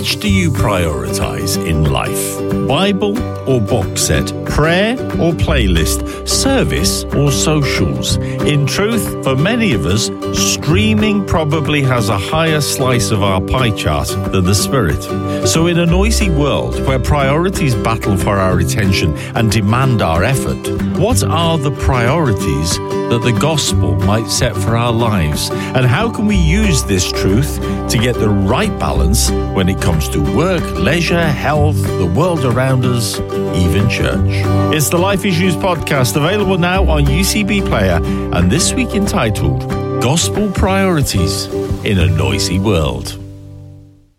Which do you prioritize in life? Bible or box set? Prayer or playlist? Service or socials? In truth, for many of us, streaming probably has a higher slice of our pie chart than the spirit. So in a noisy world where priorities battle for our attention and demand our effort, what are the priorities that the gospel might set for our lives? And how can we use this truth to get the right balance when it comes to work, leisure, health, the world around us, even church? It's the Life Issues podcast, available now on UCB Player, and this week entitled Gospel Priorities in a Noisy World.